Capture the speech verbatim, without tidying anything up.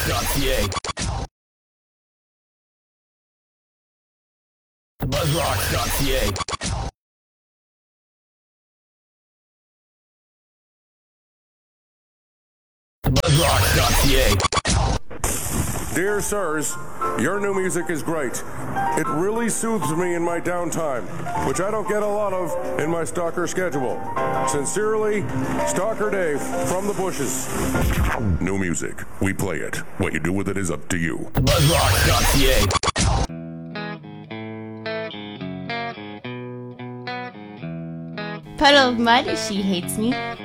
buzzrocks.ca. buzzrocks.ca. buzzrocks.ca. Dear sirs, your new music is great. It really soothes me in my downtime, which I don't get a lot of in my stalker schedule. Sincerely, Stalker Dave from the bushes. New music. We play it. What you do with it is up to you. buzzrocks.ca. Puddle of mud, she hates me.